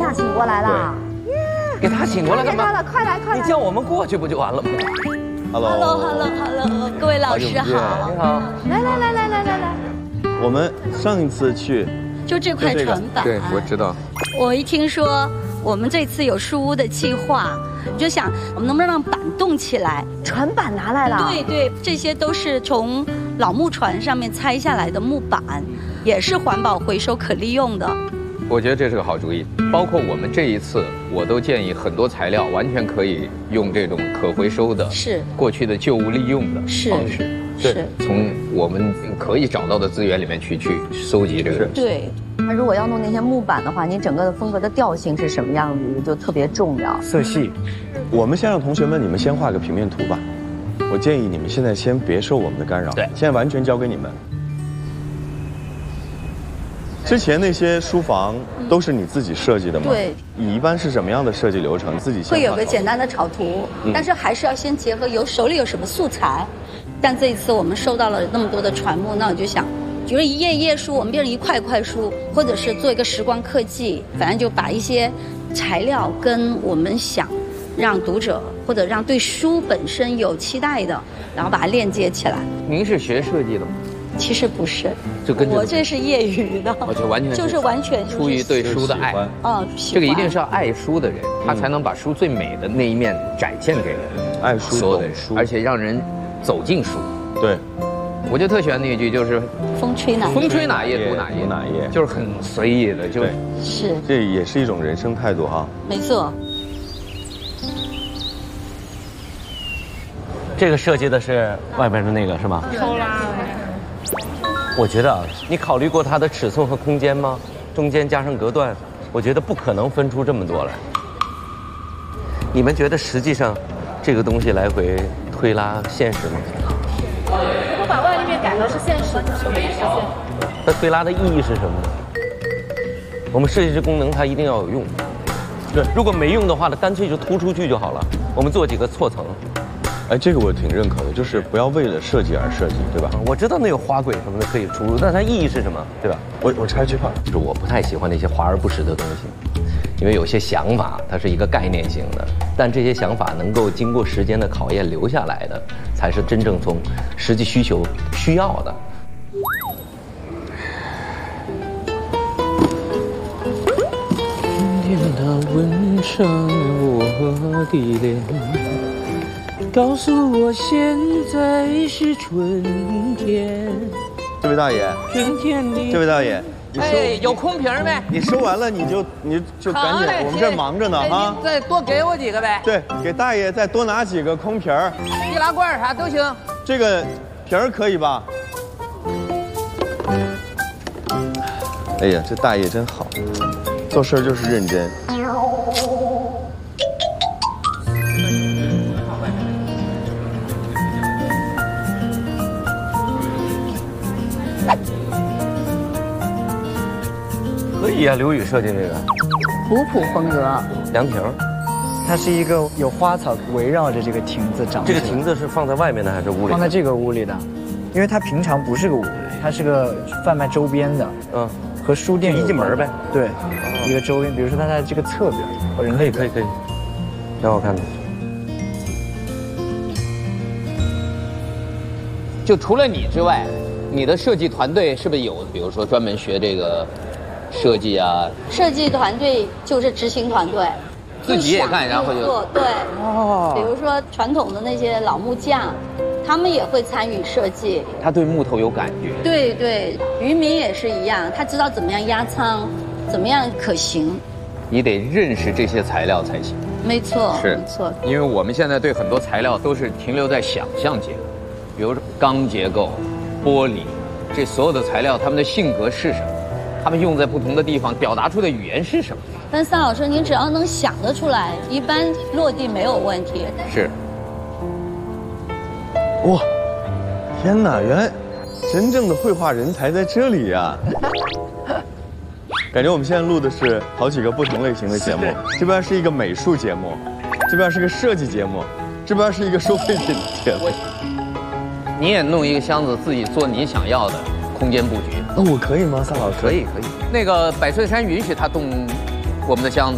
下请过来了。 给他请过来干嘛？ 快来！ 你叫我们过去不就完了吗 Hello， 各位老师好。 你好。 来。 我们上一次去就这块船板。 对，我知道。 我一听说我们这次有书屋的计划，我就想我们能不能让板动起来？ 船板拿来了。 对，这些都是从老木船上面拆下来的木板，也是环保回收可利用的。 我觉得这是个好主意，包括我们这一次，我都建议很多材料完全可以用这种可回收的， 是过去的旧物利用的方式， 是从我们可以找到的资源里面去搜集这个。 对。 那如果要弄那些木板的话，你整个的风格的调性是什么样子，就特别重要。 色系， 我们先让同学们你们先画个平面图吧。我建议你们现在先别受我们的干扰， 对， 现在完全交给你们。之前那些书房都是你自己设计的吗？ 对。 你一般是什么样的设计流程？自己先会有个简单的草图，但是还是要先结合手里有什么素材。但这一次我们收到了那么多的船木，那我就想，比如一页一页书，我们变成一块一块书，或者是做一个时光刻记，反正就把一些材料跟我们想让读者或者让对书本身有期待的，然后把它链接起来。 您是学设计的吗？ 其实不是， 就跟我这是业余的， 我就完全出于对书的爱。 喜欢这个一定是要爱书的人，他才能把书最美的那一面展现给爱书所有的人，而且让人走进书。 对， 我就特喜欢那一句，就是风吹哪页读哪页，就是很随意的， 是这也是一种人生态度哈。 没错。 这个设计的是外边的那个是吗？ 抽拉。 我觉得啊，你考虑过它的尺寸和空间吗？中间加上隔断，我觉得不可能分出这么多来。你们觉得实际上这个东西来回推拉现实吗？ 如果把外立面改成是现实，就可以实现。 那推拉的意义是什么呢？我们设计这功能它一定要有用。对，如果没用的话呢，干脆就突出去就好了。我们做几个错层。 哎，这个我挺认可的，就是不要为了设计而设计，对吧？ 我知道那有滑轨什么的可以出入，但它意义是什么，对吧？ 我插一句话， 就是我不太喜欢那些华而不实的东西，因为有些想法它是一个概念性的，但这些想法能够经过时间的考验留下来的，才是真正从实际需求需要的。 春天它吻上我的脸，告诉我现在是春天。 这位大爷， 春天里， 这位大爷， 有空瓶没？ 你收完了你就赶紧，我们这忙着呢哈。 您再多给我几个呗。 对，给大爷再多拿几个空瓶儿， 易拉罐啥都行。 这个瓶儿可以吧？哎呀，这大爷真好，做事就是认真。 可以啊，刘宇设计这个古朴风格， 凉亭。 它是一个有花草围绕着这个亭子长。 这个亭子是放在外面的还是屋里？ 放在这个屋里的，因为它平常不是个屋，它是个贩卖周边的，和书店一进门呗。 对，一个周边，比如说它在这个侧边， 可以，挺好看的。 就除了你之外，你的设计团队是不是有，比如说专门学这个设计啊？ 设计团队就是执行团队， 自己也干，然后就做对。比如说传统的那些老木匠，他们也会参与设计。 他对木头有感觉。 对，渔民也是一样，他知道怎么样压舱，怎么样可行。 你得认识这些材料才行。 没错， 是没错。 因为我们现在对很多材料都是停留在想象阶段，比如说钢结构、玻璃，这所有的材料它们的性格是什么？它们用在不同的地方表达出的语言是什么？ 但桑老师，您只要能想得出来，一般落地没有问题。 是。 哇，天哪！原来真正的绘画人才在这里呀！感觉我们现在录的是好几个不同类型的节目，这边是一个美术节目，这边是个设计节目，这边是一个收废品节目。 你也弄一个箱子，自己做你想要的空间布局。 我可以吗，桑老师？ 可以。那个百岁山允许他动我们的箱子，